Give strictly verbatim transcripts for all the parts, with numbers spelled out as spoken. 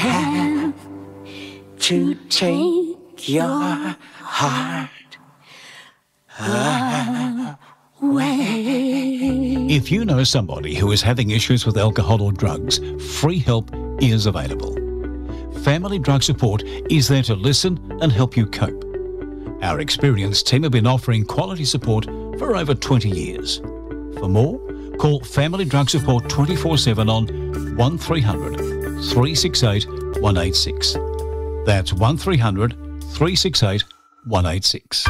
have to take your heart away. If you know somebody who is having issues with alcohol or drugs, free help is available. Family Drug Support is there to listen and help you cope. Our experienced team have been offering quality support for over twenty years. For more, call Family Drug Support twenty-four seven on one three hundred, three six eight, one eight six. That's one three hundred, three six eight, one eight six.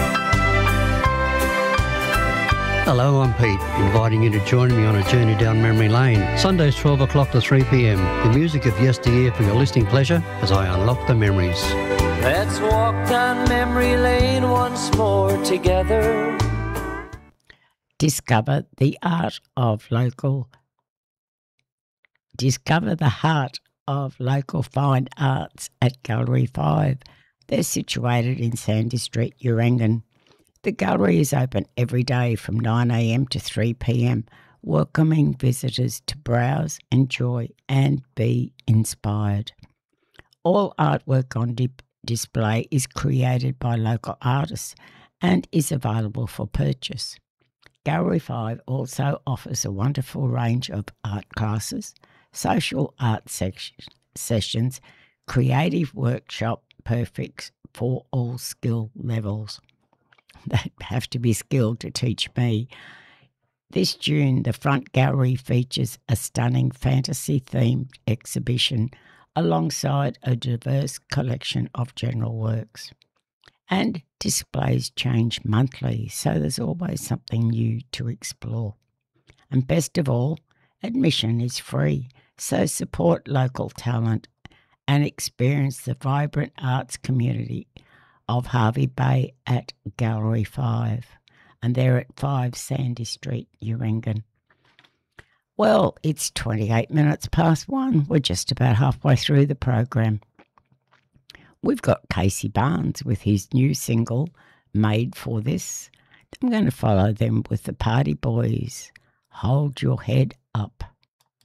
Hello, I'm Pete, inviting you to join me on a journey down memory lane. Sundays twelve o'clock to three p m. The music of yesteryear for your listening pleasure as I unlock the memories. Let's walk down memory lane once more together. Discover the art of local. Discover the heart of local fine arts at Gallery five. They're situated in Sandy Street, Urangan. The gallery is open every day from nine a m to three p m, welcoming visitors to browse, enjoy and be inspired. All artwork on di- display is created by local artists and is available for purchase. Gallery five also offers a wonderful range of art classes, social art section, sessions, creative workshop, perfect for all skill levels. They have to be skilled to teach me. This June, the front gallery features a stunning fantasy-themed exhibition alongside a diverse collection of general works. And displays change monthly, so there's always something new to explore. And best of all, admission is free, so support local talent and experience the vibrant arts community of Hervey Bay at Gallery five, and they're at five Sandy Street, Urangan. Well, it's twenty-eight minutes past one. We're just about halfway through the program. We've got Casey Barnes with his new single, Made for This. I'm going to follow them with the Party Boys, Hold Your Head Up.